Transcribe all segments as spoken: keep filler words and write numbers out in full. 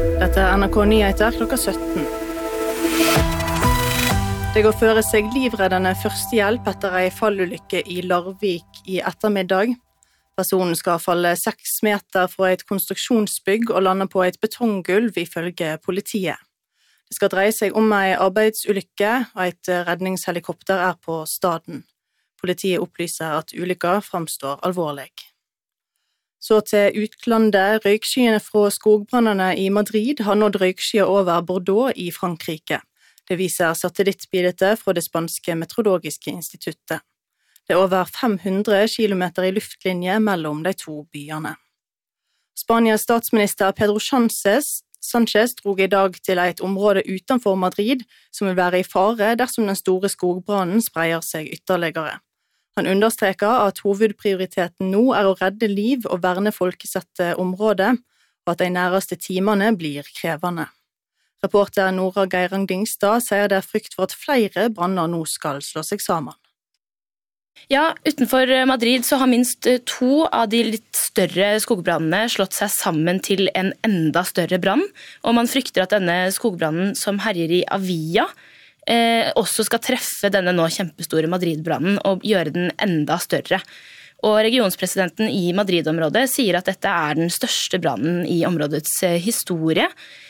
Dette er N R K Nyheter klokka sytten. Det går føre seg livreddende førstehjelp etter ei fallulykke i Larvik i ettermiddag. Personen skal falle seks meter fra et konstruksjonsbygg og lande på et betonggulv ifølge politiet. Det skal dreie seg om ei arbeidsulykke, og et redningshelikopter er på staden. Politiet opplyser at ulykka framstår alvorlig. Så til utlandet. Røykskyene fra skogbrannene i Madrid har nådd røykskyer over Bordeaux i Frankrike. Det viser satellittbildet fra det spanske meteorologiske instituttet. Det er over fem hundre kilometer i luftlinje mellom de to byene. Spanias statsminister Pedro Sánchez, Sánchez drog i dag til et område utenfor Madrid som vil være i fare dersom den store skogbrannen spreier seg ytterligere. Han understreker at hovedprioriteten nå er å redde liv og verne folkesette områder, og at de nærmeste timene blir krevende. Reporter Nora Geirang Dingstad sier det er frykt for at flere branner nå skal slå seg sammen. Ja, utenfor Madrid så har minst to av de litt større skogbrannene slått seg sammen til en enda større brann, og man frykter at denne skogbrannen som herjer i Avia eh, også skal treffe denne nå kjempestore Madrid-brannen og gjøre den enda større. Og regionspresidenten i Madrid-området sier at dette er den største brannen i områdets historie.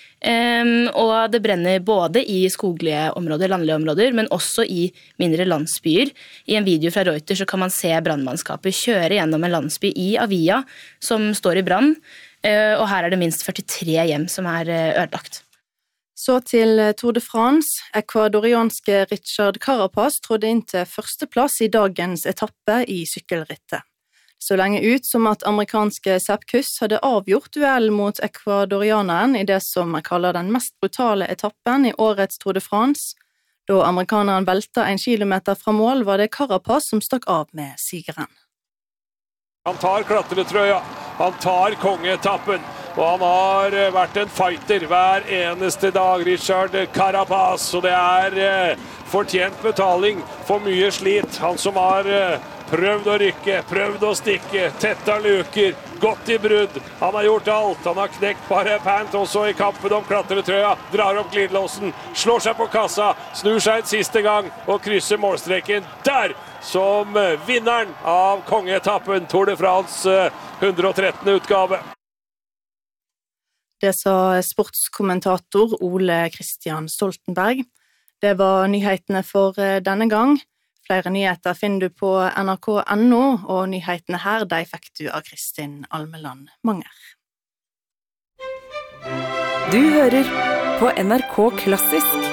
Um, og det brenner både i skoglige områder, landlige områder, men også i mindre landsbyer. I en video fra Reuters så kan man se brannmannskapet kjøre gjennom en landsby i Avia som står i brann, uh, og her er det minst førtitre hjem som er uh, ødelagt. Så til Tour de France. Ekvadorianske Richard Carapaz trådte inn til førsteplass i dagens etappe i sykkelrittet. Så lenge ut som at amerikanske Sepp Kuss hadde avgjort duell mot ekvadorianeren i det som jeg kaller den mest brutale etappen i årets Tour de France. Da amerikaneren velta en kilometer fra mål, var det Carapaz som stakk av med sigeren. Han tar klatretrøya, han tar kongeetappen, og han har vært en fighter hver eneste dag, Richard Carapaz, og det er eh, fortjent betaling for mye slit. Han som har eh, prøvd å rykke, prøvd å stikke, tetta luker, gått i brudd. Han har gjort alt. Han har knekt bare pant også i kampen om klatretrøya. Drar opp glidelåsen, slår seg på kassa, snur seg en siste gang og krysser målstreken der som vinneren av kongeetappen Tour de France hundre og trettende utgave. Det sa sportskommentator Ole Kristian Stoltenberg. Det var nyhetene for denne gang. Flere nyheter finner du på N R K punktum N O, og nyhetene her, de fikk du av Kristin Almeland Manger. Du hører på N R K Klassisk.